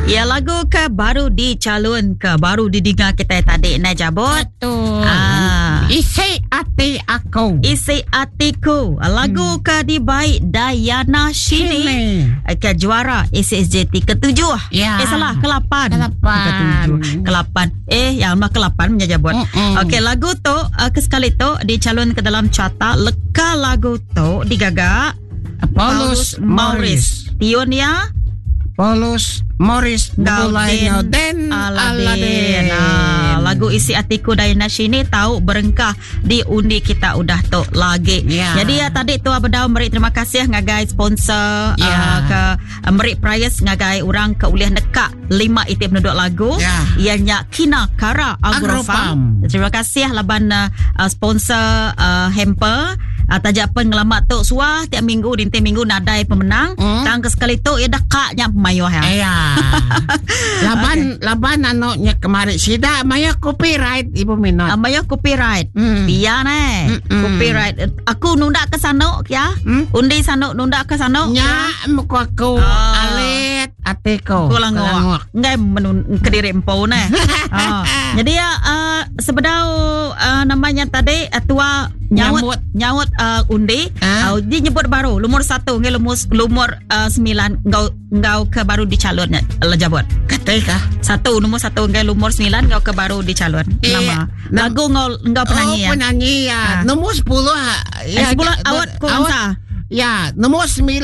Ya, lagu ke baru dicalon ke baru didengar kita tadi nak jabut. Betul. Isi hati aku. Isi hatiku. Lagu ke di baik Dayana Shini. Ke juara SSJT ke-7. Ya. Salah, ke-8. Ke-8. Ke-8. Yang mah ke-8 menyajabut. Okey, lagu tu ke sekali tu dicalon ke dalam carta. Leka lagu tu digagak Paulus Morris. Tion ya? Paulus Morris Gauden Aladin. Lagu isi hatiku Dayana Shini tahu berengkah di undi kita udah tu lagi. Jadi tadi tu abadau meri terima kasih ngagai sponsor ke meri prize ngagai orang ke uliah nekak 5 itip penduduk lagu ianya Kina Kara Agrofarm. Terima kasih laban sponsor hamper tajak pengelamat tu suah tiap minggu dinti minggu nadai pemenang tang ke sekali tu ia dekaknya pemayo ya. Laban anaknya kemarin sida maya copyright ibu minat. Maya copyright. Biar copyright. Aku nunda ke sana ya. Undi sana nunda ke sana. Nya muka aku alit atiko. Kulangok. Ngai menun kediri empau Jadi ya sebedau namanya tadi tua nyawut undi dia nyebut baru lumur 1 ngai lumur 9 ngau ke baru dicalon lejabot ketika 1 nomor 1 ngai lumur 9 ngau ke baru dicalon nama lagu ngau penyanyi penyanyi ya nomor 10 ya 10 awat kuasa ya nomor 9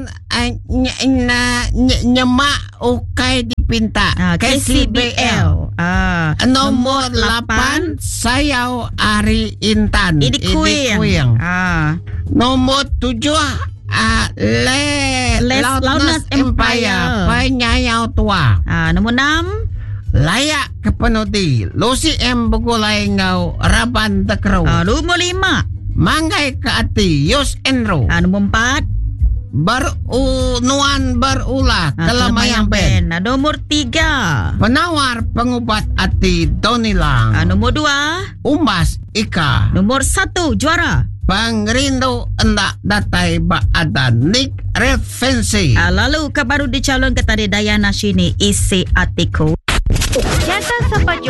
nyemak ukai dipinta KCBL. Nomor 8 Sayau Ari Intan Idi Kuyang. Nomor 7 Loudness Empire Penyayau Tua. Nomor 6 Layak Kepenuti Lucy M. Bugulai Ngau Raban Tekro. Nomor 5 Manggai ke Ati Yus Enro. Nomor 4 Nuan berulah Kelamayang Ben. Nomor 3 Penawar pengubat hati Donilang. Nomor 2 Umbas Ika. Nomor 1 juara Pangrindu endak datai baadan Nick Revensi. Lalu ke baru dicalon ke tadi Dayana Shini isi hatiku. Nyata sampai